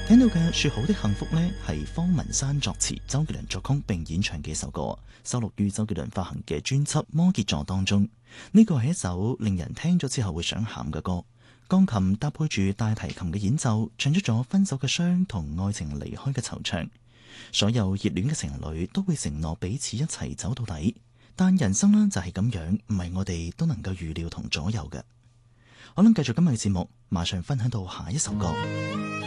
聽到嘅說好的幸福呢，係方文山作詞，周杰倫作曲並演唱嘅一首歌，收錄於周杰倫發行嘅專輯《摩羯座》當中。呢個係一首令人聽咗之後會想喊嘅歌，鋼琴搭配住大提琴嘅演奏，唱出咗分手嘅傷同愛情離開嘅惆悵。所有熱戀嘅情侶都會承諾彼此一齊走到底，但人生呢就係咁樣，唔係我哋都能夠預料同左右嘅。可能繼續今日嘅節目，馬上分享到下一首歌。